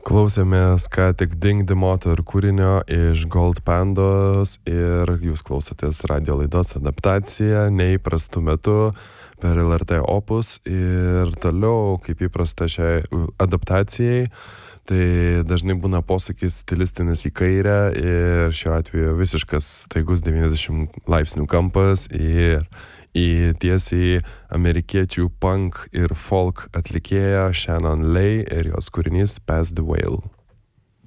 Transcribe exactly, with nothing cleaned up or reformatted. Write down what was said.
Klausėmės ką tik Ding the Motor kūrinio iš Gold Pandos ir jūs klausotės radio laidos Adaptacija neįprastu metu per L R T Opus ir toliau, kaip įprasta šiai adaptacijai, tai dažnai būna posakis stilistinis į kairę ir šiuo atveju visiškas staigus devyniasdešimt laipsnių kampas ir į tiesiai amerikiečių punk ir folk atlikėją Shannon Lay ir jos kūrinys Pass the Whale.